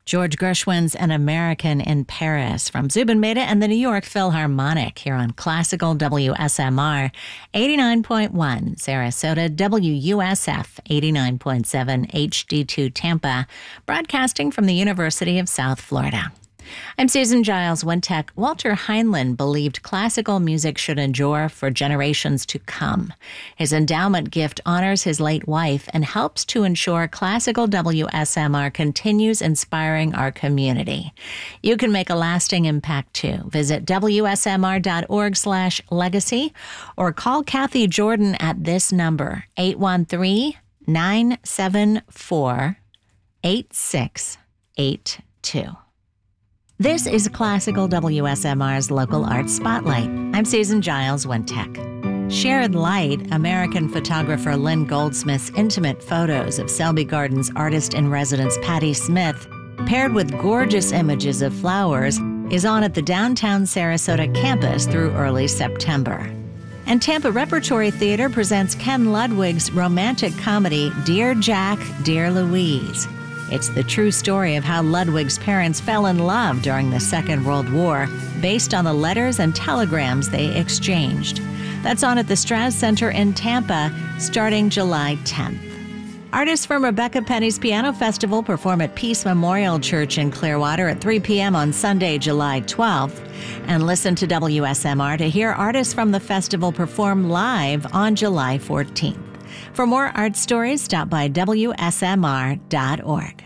George Gershwin's An American in Paris from Zubin Mehta and the New York Philharmonic here on Classical WSMR 89.1 Sarasota, WUSF 89.7 HD2 Tampa, broadcasting from the University of South Florida. I'm Susan Giles Wintech. Walter Heinlein believed classical music should endure for generations to come. His endowment gift honors his late wife and helps to ensure classical WSMR continues inspiring our community. You can make a lasting impact too. Visit WSMR.org/legacy or call Kathy Jordan at this number, 813-974-8682. This is Classical WSMR's Local Arts Spotlight. I'm Susan Giles Wintech. Shared Light, American photographer Lynn Goldsmith's intimate photos of Selby Gardens artist-in-residence Patti Smith, paired with gorgeous images of flowers, is on at the downtown Sarasota campus through early September. And Tampa Repertory Theater presents Ken Ludwig's romantic comedy, Dear Jack, Dear Louise. It's the true story of how Ludwig's parents fell in love during the Second World War, based on the letters and telegrams they exchanged. That's on at the Strauss Center in Tampa, starting July 10th. Artists from Rebecca Penny's Piano Festival perform at Peace Memorial Church in Clearwater at 3 p.m. on Sunday, July 12th. And listen to WSMR to hear artists from the festival perform live on July 14th. For more art stories, stop by WSMR.org.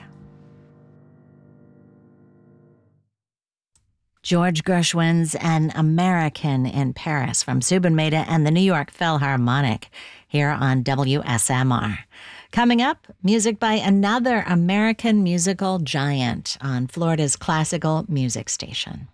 George Gershwin's An American in Paris from Zubin Mehta and the New York Philharmonic here on WSMR. Coming up, music by another American musical giant on Florida's classical music station.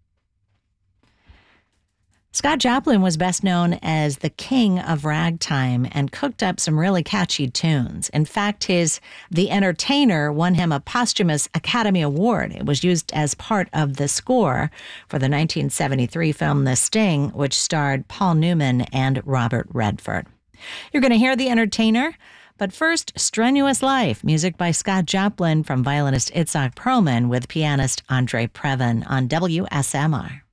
Scott Joplin was best known as the king of ragtime and cooked up some really catchy tunes. In fact, his The Entertainer won him a posthumous Academy Award. It was used as part of the score for the 1973 film The Sting, which starred Paul Newman and Robert Redford. You're going to hear The Entertainer, but first, Strenuous Life, music by Scott Joplin from violinist Itzhak Perlman with pianist Andre Previn on WSMR.